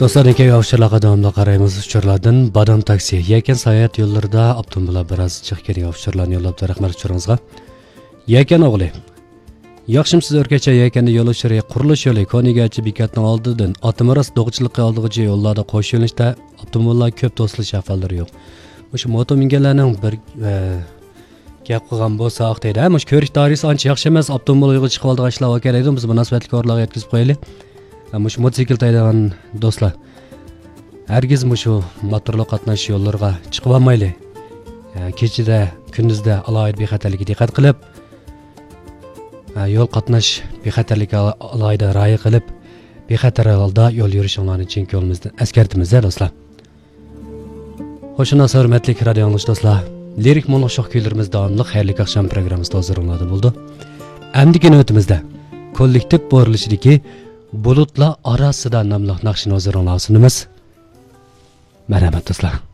Dostlar, eke yavşırlağa davamlı qarayımız uçurlardan Badam taksi. Yeken sayat yollarda avtomobillar biraz çıqqan yavşırlarni yo'llabdi. Rahmat uchuringizga. Yeken o'g'li. Yaxshimsiz o'rgacha yekenda yo'l uchiri qurilish yo'li Konigachi bekatning oldidan Atimiras dog'chilikqa oldig'ichi yo'llarda qo'sh yo'nalishda avtomobillar ko'p to'silish ahvollari yo'q. O'sha moto minganlarning bir gap qilgan bo'lsa aqtaydi. Mush ko'rish doirasi ancha yaxshi emas. Avtomobil yo'lga chiqib oldigan ishlar kerak edi. Biz munosabatli korlarga yetkazib qo'yaylik. Mush motosikl taydagan do'stlar. Hergiz mushu motorli qatnash yo'llariga chiqib olmayli. Kechida, kunduzda alohida bexatarlikka diqqat qilib, yo'l qatnash bexatarlikka alohida rioya qilib, bexatar holda yo'l yurishinglarni chin ko'nglimizdan eskartimiz do'stlar. Xo'sh, hurmatli radio tinglovchi do'stlar, lirik monolog shoh kuylarimiz davomli xayrli oqshom programmasida hozirlanadi bo'ldi. Amdiki navbatimizda kollektiv bo'rilishidagi bulutlar orasida nomli naqshni hozirlanamiz. Merhaba dostlar.